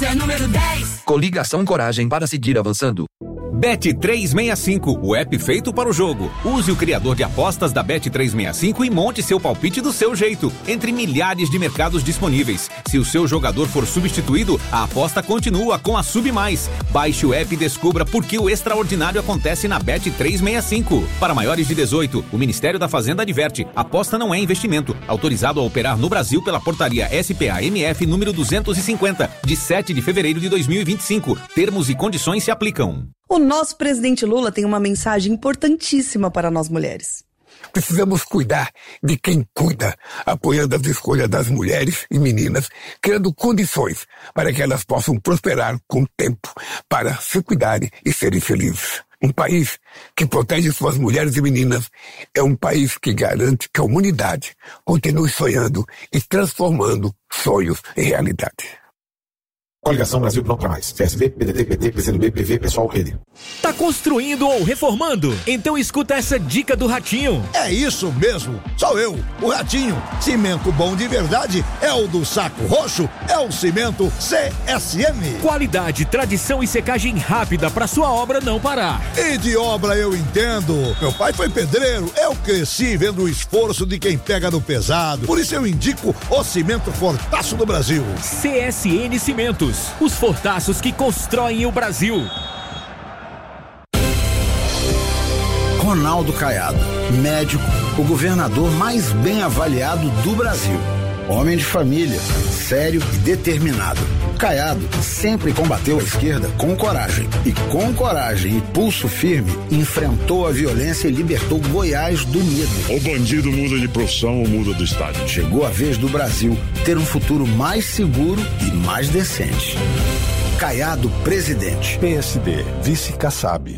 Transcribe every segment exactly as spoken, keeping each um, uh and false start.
é número dez. Coligação Coragem para seguir avançando. Bet trezentos e sessenta e cinco, o app feito para o jogo. Use o criador de apostas da Bet trezentos e sessenta e cinco e monte seu palpite do seu jeito, entre milhares de mercados disponíveis. Se o seu jogador for substituído, a aposta continua com a Sub Mais. Baixe o app e descubra por que o extraordinário acontece na Bet trezentos e sessenta e cinco. Para maiores de dezoito, o Ministério da Fazenda adverte: aposta não é investimento. Autorizado a operar no Brasil pela portaria S P A M F número duzentos e cinquenta, de sete de fevereiro de dois mil e vinte e cinco. Termos e condições se aplicam. O nosso presidente Lula tem uma mensagem importantíssima para nós mulheres. Precisamos cuidar de quem cuida, apoiando as escolhas das mulheres e meninas, criando condições para que elas possam prosperar com o tempo, para se cuidarem e serem felizes. Um país que protege suas mulheres e meninas é um país que garante que a humanidade continue sonhando e transformando sonhos em realidade. Coligação Brasil Pronto pra Mais. C S B, P D T, P T, P C do B, P V, Pessoal, Rede. Tá construindo ou reformando? Então escuta essa dica do Ratinho. É isso mesmo, sou eu, o Ratinho. Cimento bom de verdade é o do Saco Roxo, é o cimento C S M. Qualidade, tradição e secagem rápida pra sua obra não parar. E de obra eu entendo. Meu pai foi pedreiro, eu cresci vendo o esforço de quem pega no pesado. Por isso eu indico o cimento Fortaço do Brasil. C S N Cimentos. Os fortaços que constroem o Brasil. Ronaldo Caiado, médico, o governador mais bem avaliado do Brasil. Homem de família, sério e determinado. Caiado sempre combateu a esquerda com coragem. E com coragem e pulso firme, enfrentou a violência e libertou Goiás do medo. O bandido muda de profissão ou muda do estado. Chegou a vez do Brasil ter um futuro mais seguro e mais decente. Caiado, presidente. P S D, vice Kassab.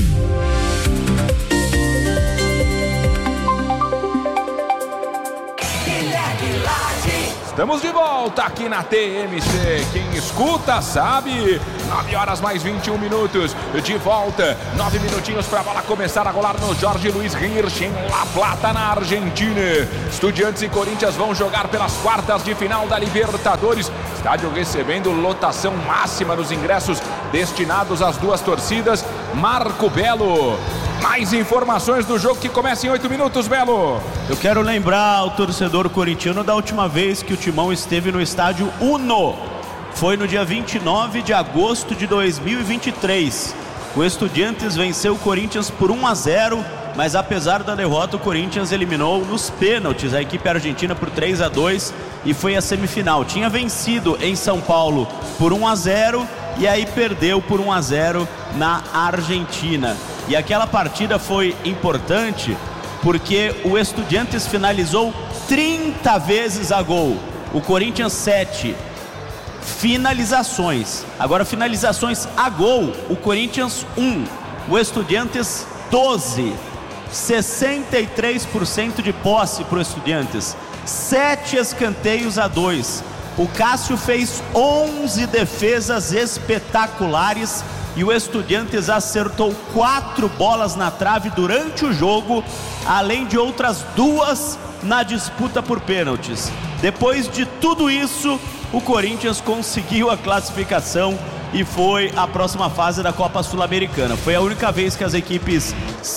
Estamos de volta aqui na T M C. Quem escuta sabe. nove horas mais vinte e um minutos. De volta. nove minutinhos para a bola começar a rolar no Jorge Luiz Hirsch, em La Plata, na Argentina. Estudiantes e Corinthians vão jogar pelas quartas de final da Libertadores. Estádio recebendo lotação máxima dos ingressos destinados às duas torcidas. Marco Belo. Mais informações do jogo que começa em oito minutos, Belo. Eu quero lembrar o torcedor corintiano da última vez que o Timão esteve no estádio Uno. Foi no dia vinte e nove de agosto de dois mil e vinte e três. O Estudiantes venceu o Corinthians por um a zero, mas apesar da derrota, o Corinthians eliminou nos pênaltis a equipe argentina por três a dois e foi à semifinal. Tinha vencido em São Paulo por um a zero e aí perdeu por um a zero na Argentina. E aquela partida foi importante porque o Estudiantes finalizou trinta vezes a gol. O Corinthians sete finalizações. Agora finalizações a gol. O Corinthians um. O Estudiantes doze. sessenta e três por cento de posse para o Estudiantes. sete escanteios a dois. O Cássio fez onze defesas espetaculares. E o Estudiantes acertou quatro bolas na trave durante o jogo, além de outras duas na disputa por pênaltis. Depois de tudo isso, o Corinthians conseguiu a classificação e foi à próxima fase da Copa Sul-Americana. Foi a única vez que as equipes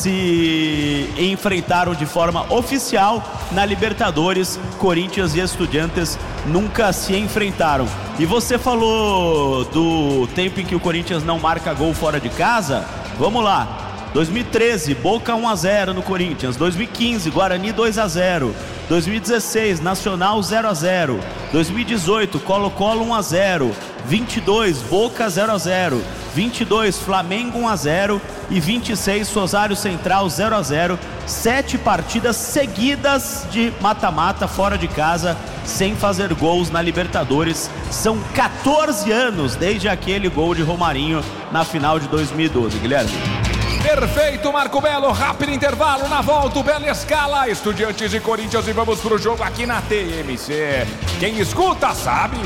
se enfrentaram de forma oficial na Libertadores. Corinthians e Estudiantes nunca se enfrentaram. E você falou do tempo em que o Corinthians não marca gol fora de casa. Vamos lá. dois mil e treze, Boca um a zero no Corinthians. dois mil e quinze, Guarani dois a zero. dois mil e dezesseis, Nacional zero a zero. dois mil e dezoito, Colo-Colo um a zero. vinte e dois, Boca zero a zero. vinte e dois, Flamengo um a zero. E vinte e seis, Rosário Central zero a zero. Sete partidas seguidas de mata-mata fora de casa, sem fazer gols na Libertadores. São quatorze anos desde aquele gol de Romarinho na final de dois mil e doze, Guilherme. Perfeito, Marco Belo. Rápido intervalo, na volta o Bela escala Estudiantes e Corinthians e vamos pro jogo aqui na T M C. Quem escuta sabe.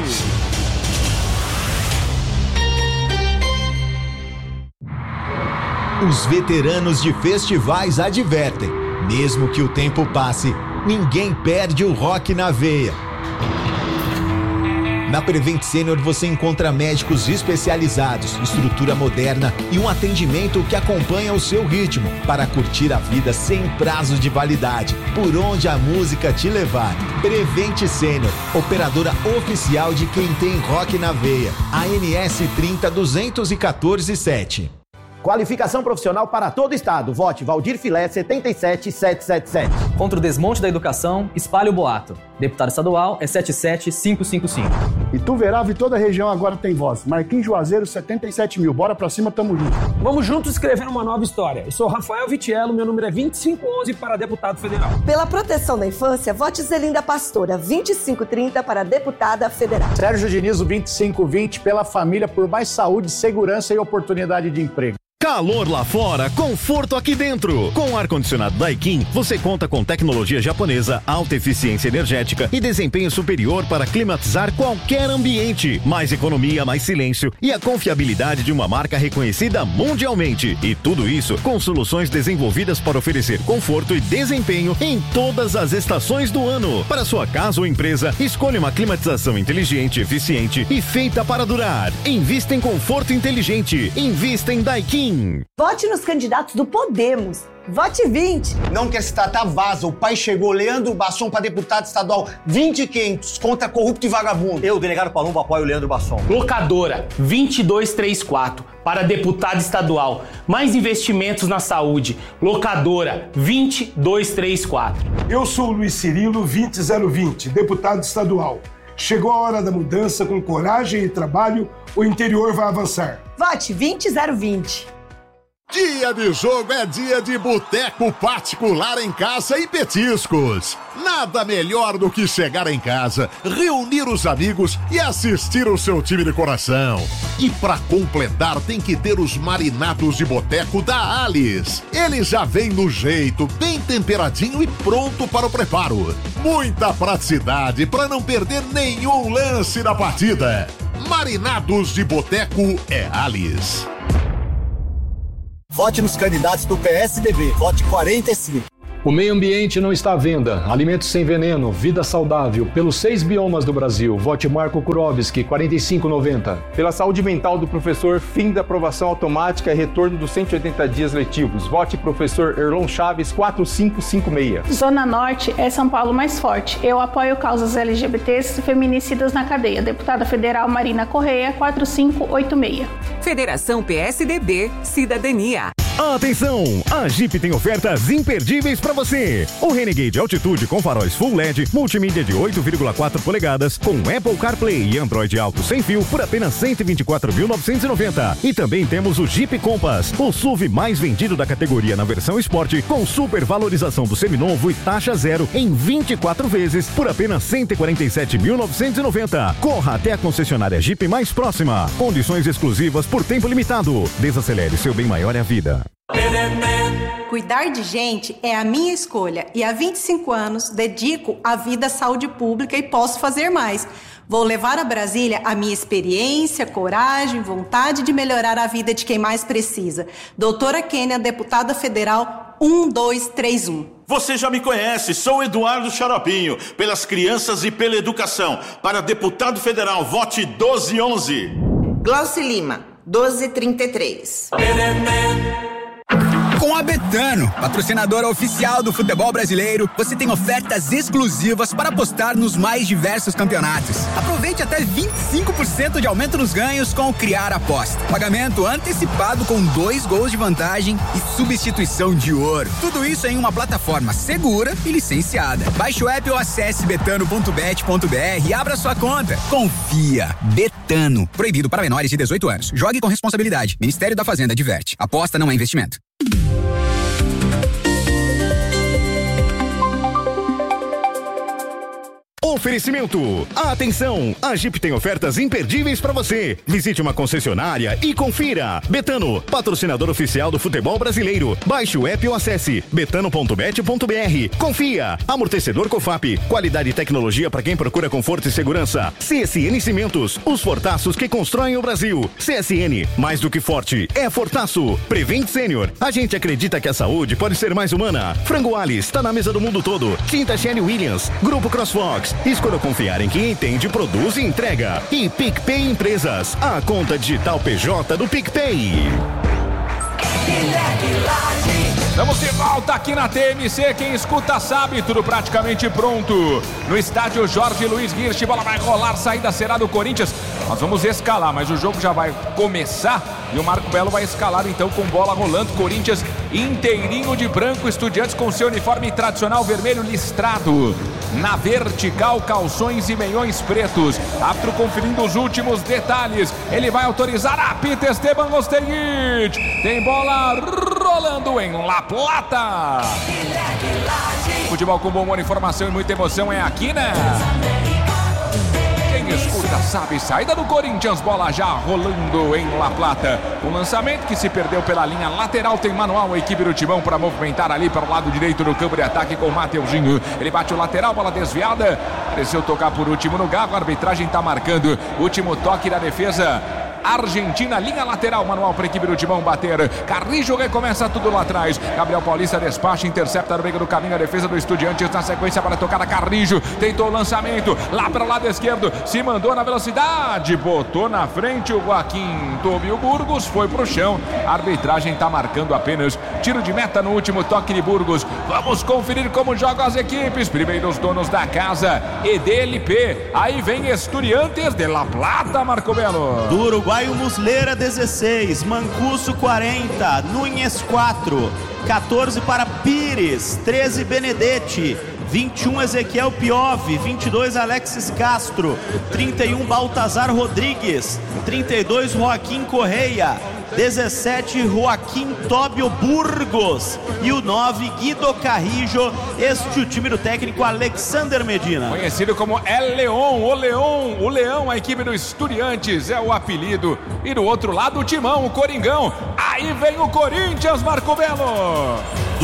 Os veteranos de festivais advertem: mesmo que o tempo passe, ninguém perde o rock na veia. Na Prevent Senior você encontra médicos especializados, estrutura moderna e um atendimento que acompanha o seu ritmo para curtir a vida sem prazo de validade, por onde a música te levar. Prevent Senior, operadora oficial de quem tem rock na veia. A N S trinta duzentos e quatorze sete. Qualificação profissional para todo o estado. Vote Valdir Filé setenta e sete setecentos e setenta e sete. Contra o desmonte da educação, espalhe o boato. Deputado estadual é setenta e sete mil quinhentos e cinquenta e cinco. Ituverava e toda a região agora tem voz. Marquinhos Juazeiro, setenta e sete mil. Bora pra cima, tamo junto. Vamos juntos escrever uma nova história. Eu sou Rafael Vitiello, meu número é vinte e cinco onze para deputado federal. Pela proteção da infância, vote Zelinda Pastora, vinte e cinco trinta para deputada federal. Sérgio Diniz, vinte e cinco vinte, pela família, por mais saúde, segurança e oportunidade de emprego. Calor lá fora, conforto aqui dentro. Com o ar-condicionado Daikin, você conta com tecnologia japonesa, alta eficiência energética e desempenho superior para climatizar qualquer ambiente. Mais economia, mais silêncio e a confiabilidade de uma marca reconhecida mundialmente. E tudo isso com soluções desenvolvidas para oferecer conforto e desempenho em todas as estações do ano. Para sua casa ou empresa, escolha uma climatização inteligente, eficiente e feita para durar. Invista em conforto inteligente. Invista em Daikin. Vote nos candidatos do Podemos. Vote vinte. Não quer se tratar, vaza. O pai chegou. Leandro Basson para deputado estadual. vinte e quinhentos contra corrupto e vagabundo. Eu, delegado Palumbo, apoio o Leandro Basson. Locadora, vinte e dois trinta e quatro para deputado estadual. Mais investimentos na saúde. Locadora, vinte e dois trinta e quatro. Eu sou o Luiz Cirilo, vinte zero vinte, deputado estadual. Chegou a hora da mudança. Com coragem e trabalho, o interior vai avançar. Vote vinte zero vinte. Dia de jogo é dia de boteco particular em casa e petiscos. Nada melhor do que chegar em casa, reunir os amigos e assistir o seu time de coração. E pra completar tem que ter os marinados de boteco da Alice. Ele já vem no jeito, bem temperadinho e pronto para o preparo. Muita praticidade para não perder nenhum lance da partida. Marinados de boteco é Alice. Vote nos candidatos do P S D B. Vote quarenta e cinco. O meio ambiente não está à venda. Alimentos sem veneno, vida saudável. Pelos seis biomas do Brasil. Vote Marco Kurovski, quarenta e cinco noventa. Pela saúde mental do professor, fim da aprovação automática e retorno dos cento e oitenta dias letivos. Vote professor Erlon Chaves, quatro cinco cinco seis. Zona Norte é São Paulo mais forte. Eu apoio causas L G B Ts e feminicidas na cadeia. Deputada Federal Marina Correia, quatro cinco oito seis. Federação P S D B, Cidadania. Atenção! A Jeep tem ofertas imperdíveis para você. O Renegade Altitude com faróis Full L E D, multimídia de oito vírgula quatro polegadas, com Apple CarPlay e Android Auto sem fio por apenas cento e vinte e quatro mil novecentos e noventa. E também temos o Jeep Compass, o S U V mais vendido da categoria na versão Sport, com super valorização do seminovo e taxa zero em vinte e quatro vezes por apenas cento e quarenta e sete mil novecentos e noventa. Corra até a concessionária Jeep mais próxima. Condições exclusivas por tempo limitado. Desacelere, seu bem maior é a vida. Cuidar de gente é a minha escolha e há vinte e cinco anos dedico a vida à saúde pública e posso fazer mais. Vou levar a Brasília a minha experiência, coragem, vontade de melhorar a vida de quem mais precisa. Doutora Kênia, deputada federal um dois três um. Você já me conhece, sou Eduardo Xaropinho, pelas crianças e pela educação. Para deputado federal, vote doze onze. Glauci Lima, doze trinta e três. Com a Betano, patrocinadora oficial do futebol brasileiro, você tem ofertas exclusivas para apostar nos mais diversos campeonatos. Aproveite até vinte e cinco por cento de aumento nos ganhos com o Criar Aposta. Pagamento antecipado com dois gols de vantagem e substituição de ouro. Tudo isso em uma plataforma segura e licenciada. Baixe o app ou acesse betano ponto bet ponto br e abra sua conta. Confia. Betano. Proibido para menores de dezoito anos. Jogue com responsabilidade. Ministério da Fazenda adverte. Aposta não é investimento. Oferecimento. Atenção! A Jeep tem ofertas imperdíveis para você. Visite uma concessionária e confira. Betano, patrocinador oficial do futebol brasileiro. Baixe o app ou acesse betano ponto bet ponto br. Confia. Amortecedor Cofap. Qualidade e tecnologia para quem procura conforto e segurança. C S N Cimentos. Os fortaços que constroem o Brasil. C S N. Mais do que forte. É fortaço. Prevent Senior. A gente acredita que a saúde pode ser mais humana. Frango Alice. Está na mesa do mundo todo. Tinta Sherry Williams. Grupo CrossFox. Escolha confiar em quem entende, produz e entrega. E PicPay Empresas, a conta digital P J do PicPay. Estamos de volta aqui na T M C, quem escuta sabe, tudo praticamente pronto. No estádio Jorge Luiz Hirsch, bola vai rolar, saída será do Corinthians. Nós vamos escalar, mas o jogo já vai começar e o Marco Belo vai escalar então com bola rolando. Corinthians inteirinho de branco, Estudiantes com seu uniforme tradicional vermelho listrado. Na vertical, calções e meiões pretos. Árbitro conferindo os últimos detalhes. Ele vai autorizar a apita Esteban Osteguit. Tem bola rolando em La Plata. Futebol com bom humor, informação e muita emoção é aqui, né? Quem escuta sabe, saída do Corinthians, bola já rolando em La Plata. O lançamento que se perdeu pela linha lateral tem manual, a equipe do Timão para movimentar ali para o lado direito do campo de ataque com o Mateuzinho. Ele bate o lateral, bola desviada, pareceu tocar por último no garro, a arbitragem está marcando. Último toque da defesa Argentina, linha lateral, manual para a equipe do Timão bater. Carrijo recomeça tudo lá atrás. Gabriel Paulista despacha, intercepta no meio do caminho a defesa do Estudiantes na sequência para tocar a Carrijo. Tentou o lançamento lá para o lado esquerdo, se mandou na velocidade, botou na frente o Joaquim Tobio Burgos, foi pro chão. A arbitragem está marcando apenas tiro de meta no último toque de Burgos. Vamos conferir como jogam as equipes. Primeiro os donos da casa, E D L P. Aí vem Estudiantes de La Plata, Marco Belo. Do Uruguai, o Muslera dezesseis, Mancuso quarenta, Núñez quatro, quatorze para Pires, treze Benedetti, vinte e um Ezequiel Piove, vinte e dois Alexis Castro, trinta e um Baltazar Rodrigues, trinta e dois Joaquim Correia, dezessete Joaquim Tóbio Burgos e o nove Guido Carrijo. Este é o time do técnico Alexander Medina, conhecido como El León, o Leão, o Leão, a equipe do Estudiantes é o apelido. E do outro lado o Timão, o Coringão. Aí vem o Corinthians, Marco Belo.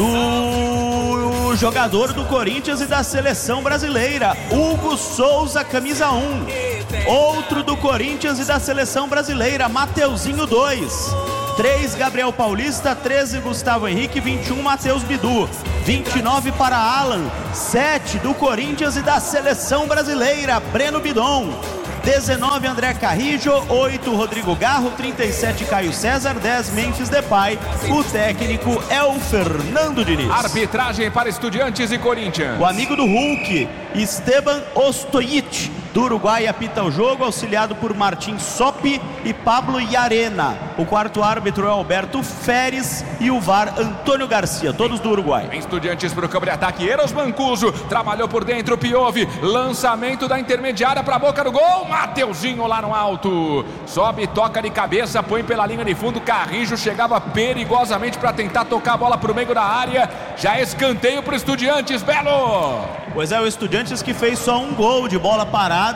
Do jogador do Corinthians e da seleção brasileira, Hugo Souza, camisa um. Outro do Corinthians e da seleção brasileira, Mateuzinho dois. três Gabriel Paulista, treze Gustavo Henrique, vinte e um Matheus Bidu, vinte e nove para Alan, sete do Corinthians e da seleção brasileira, Breno Bidon, dezenove André Carrijo, oito Rodrigo Garro, trinta e sete Caio César, dez Memphis Depay. O técnico é o Fernando Diniz. Arbitragem para Estudiantes e Corinthians. O amigo do Hulk, Esteban Ostojic, do Uruguai, apita o jogo, auxiliado por Martim Sopi e Pablo Yarena. O quarto árbitro é Alberto Feres e o V A R Antônio Garcia, todos do Uruguai. Em Estudiantes para o campo de ataque, Eros Mancuso, trabalhou por dentro, Piove, lançamento da intermediária para a boca do gol, Mateuzinho lá no alto, sobe, toca de cabeça, põe pela linha de fundo, Carrijo chegava perigosamente para tentar tocar a bola para o meio da área, já escanteio para o Estudiantes, Belo! Pois é, o Estudiantes que fez só um gol de bola parada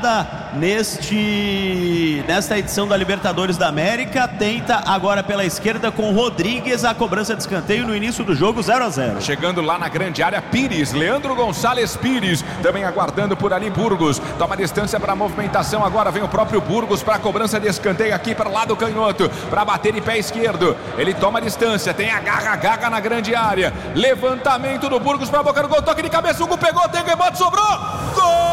neste nesta edição da Libertadores da América, tenta agora pela esquerda com Rodrigues a cobrança de escanteio no início do jogo, zero a zero. Chegando lá na grande área, Pires, Leandro Gonçalves Pires, também aguardando por ali Burgos, toma distância para a movimentação, agora vem o próprio Burgos para a cobrança de escanteio aqui para o lado canhoto, para bater de pé esquerdo, ele toma distância, tem a garra, garra na grande área, levantamento do Burgos para a boca do gol, toque de cabeça, Hugo pegou, tem rebote, sobrou, gol!